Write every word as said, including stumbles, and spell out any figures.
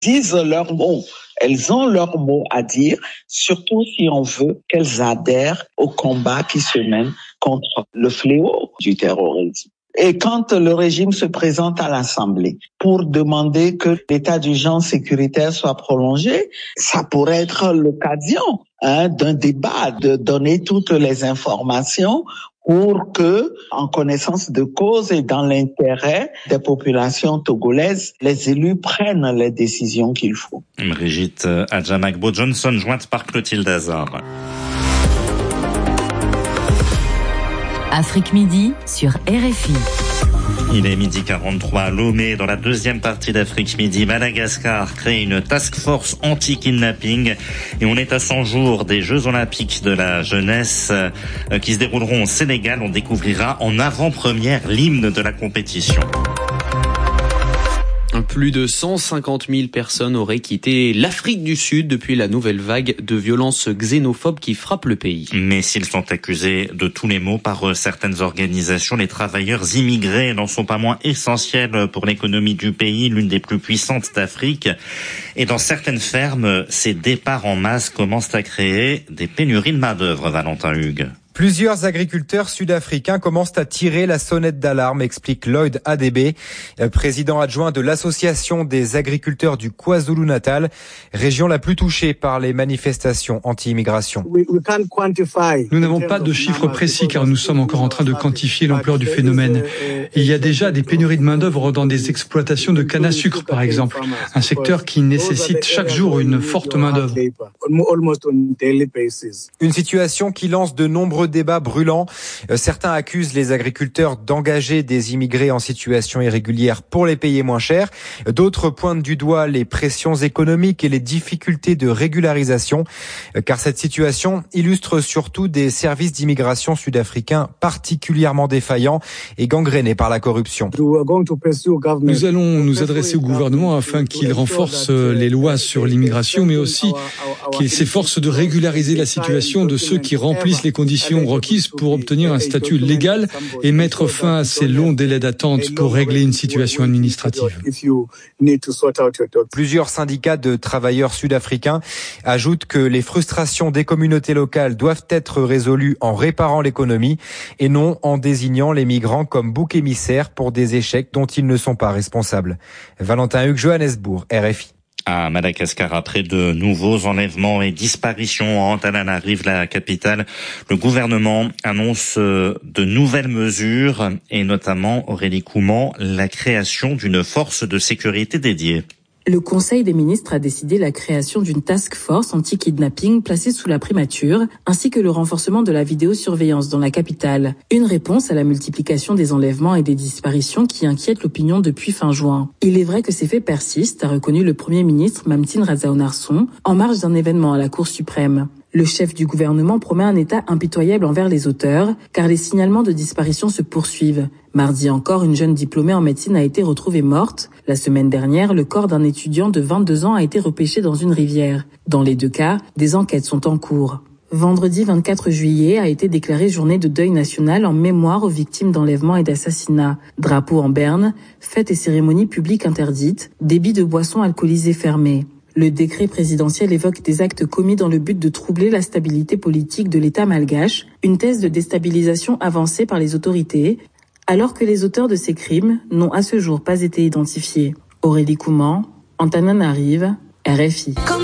disent leurs mots. Elles ont leurs mots à dire, surtout si on veut qu'elles adhèrent au combat qui se mène contre le fléau du terrorisme. Et quand le régime se présente à l'Assemblée pour demander que l'état d'urgence sécuritaire soit prolongé, ça pourrait être l'occasion hein, d'un débat, de donner toutes les informations pour que, en connaissance de cause et dans l'intérêt des populations togolaises, les élus prennent les décisions qu'il faut. Brigitte Adjamagbo-Johnson, jointe par Clotilde Hazard. Afrique Midi sur R F I. Il est midi quarante-trois à Lomé. Dans la deuxième partie d'Afrique Midi, Madagascar crée une task force anti-kidnapping et on est à cent jours des Jeux Olympiques de la jeunesse qui se dérouleront au Sénégal. On découvrira en avant-première l'hymne de la compétition. Plus de cent cinquante mille personnes auraient quitté l'Afrique du Sud depuis la nouvelle vague de violences xénophobes qui frappe le pays. Mais s'ils sont accusés de tous les maux par certaines organisations, les travailleurs immigrés n'en sont pas moins essentiels pour l'économie du pays, l'une des plus puissantes d'Afrique. Et dans certaines fermes, ces départs en masse commencent à créer des pénuries de main-d'œuvre, Valentin Hugues. Plusieurs agriculteurs sud-africains commencent à tirer la sonnette d'alarme, explique Lloyd Adebe, président adjoint de l'association des agriculteurs du KwaZulu-Natal, région la plus touchée par les manifestations anti-immigration. Nous n'avons pas de chiffres précis car nous sommes encore en train de quantifier l'ampleur du phénomène. Il y a déjà des pénuries de main-d'œuvre dans des exploitations de canne à sucre, par exemple, un secteur qui nécessite chaque jour une forte main-d'œuvre. Une situation qui lance de nombreux débats brûlants. Certains accusent les agriculteurs d'engager des immigrés en situation irrégulière pour les payer moins cher. D'autres pointent du doigt les pressions économiques et les difficultés de régularisation, car cette situation illustre surtout des services d'immigration sud-africains particulièrement défaillants et gangrénés par la corruption. Nous allons nous adresser au gouvernement afin qu'il renforce les lois sur l'immigration, mais aussi qu'il s'efforce de régulariser la situation de ceux qui remplissent les conditions requises pour obtenir un statut légal et mettre fin à ces longs délais d'attente pour régler une situation administrative. Plusieurs syndicats de travailleurs sud-africains ajoutent que les frustrations des communautés locales doivent être résolues en réparant l'économie et non en désignant les migrants comme boucs émissaires pour des échecs dont ils ne sont pas responsables. Valentin Hugues, Johannesburg, R F I. À Madagascar, après de nouveaux enlèvements et disparitions en Antananarive, la capitale, le gouvernement annonce de nouvelles mesures et notamment, Aurélie Couman, la création d'une force de sécurité dédiée. Le Conseil des ministres a décidé la création d'une task force anti-kidnapping placée sous la primature, ainsi que le renforcement de la vidéosurveillance dans la capitale. Une réponse à la multiplication des enlèvements et des disparitions qui inquiètent l'opinion depuis fin juin. Il est vrai que ces faits persistent, a reconnu le Premier ministre Mamtine Razaonarson, en marge d'un événement à la Cour suprême. Le chef du gouvernement promet un État impitoyable envers les auteurs, car les signalements de disparition se poursuivent. Mardi encore, une jeune diplômée en médecine a été retrouvée morte. La semaine dernière, le corps d'un étudiant de vingt-deux ans a été repêché dans une rivière. Dans les deux cas, des enquêtes sont en cours. Vendredi vingt-quatre juillet a été déclarée journée de deuil national en mémoire aux victimes d'enlèvements et d'assassinats. Drapeau en berne, fêtes et cérémonies publiques interdites, débit de boissons alcoolisées fermés. Le décret présidentiel évoque des actes commis dans le but de troubler la stabilité politique de l'État malgache, une thèse de déstabilisation avancée par les autorités, alors que les auteurs de ces crimes n'ont à ce jour pas été identifiés. Aurélie Couman, Antananarive, R F I.